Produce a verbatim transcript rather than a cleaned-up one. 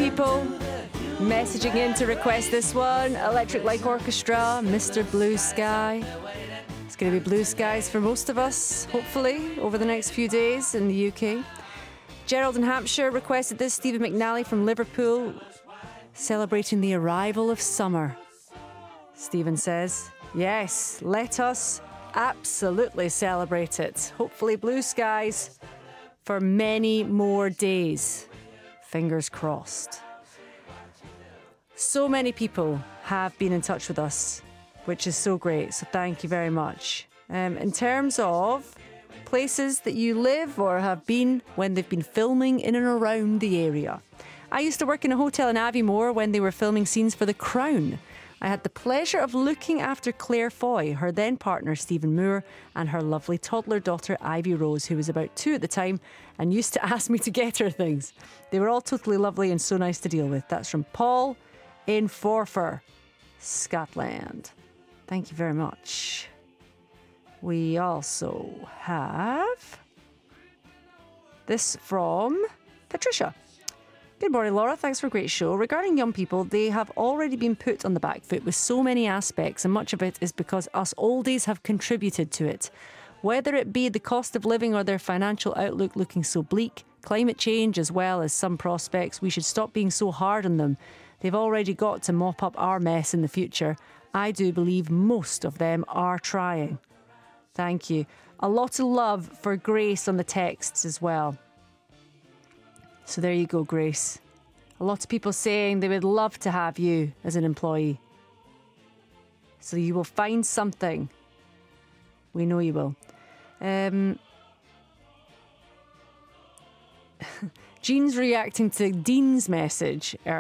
people messaging in to request this one. Electric Light Orchestra, Mister Blue Sky. It's going to be blue skies for most of us, hopefully, over the next few days in the U K. Gerald in Hampshire requested this. Stephen McNally from Liverpool, celebrating the arrival of summer. Stephen says, yes, let us absolutely celebrate it. Hopefully blue skies for many more days. Fingers crossed. So many people have been in touch with us, which is so great. So thank you very much. Um, in terms of places that you live or have been when they've been filming in and around the area. I used to work in a hotel in Aviemore when they were filming scenes for The Crown. I had the pleasure of looking after Claire Foy, her then partner Stephen Moore, and her lovely toddler daughter Ivy Rose, who was about two at the time and used to ask me to get her things. They were all totally lovely and so nice to deal with. That's from Paul in Forfar, Scotland. Thank you very much. We also have this from Patricia. Good morning, Laura. Thanks for a great show. Regarding young people, they have already been put on the back foot with so many aspects, and much of it is because us oldies have contributed to it. Whether it be the cost of living or their financial outlook looking so bleak, climate change as well as some prospects, we should stop being so hard on them. They've already got to mop up our mess in the future. I do believe most of them are trying. Thank you. A lot of love for Grace on the texts as well. So there you go, Grace. A lot of people saying they would love to have you as an employee. So you will find something. We know you will. Um, Jean's reacting to Dean's message earlier.